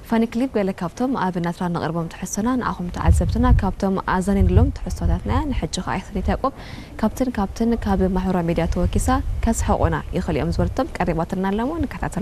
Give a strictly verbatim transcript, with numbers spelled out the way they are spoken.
فاني كليب قال كابتم أبنا ترى نقربهم تحسنا نأخذ تعذبتنا كابتم أزانين لهم تحساتنا نحج خايف تيتاقب كابتن كابتن كاب محور ميديا توكيسا كسحقنا يخلي أمزورتم قريباتنا لمون كتعتل